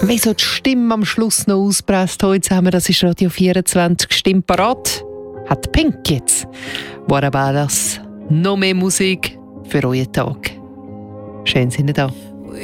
wie so die Stimme am Schluss noch auspresst heute zusammen, das ist Radio 24 Stimme parat. Hat Pink jetzt. What about us? Noch mehr Musik für euren Tag. Schön sind ihr da.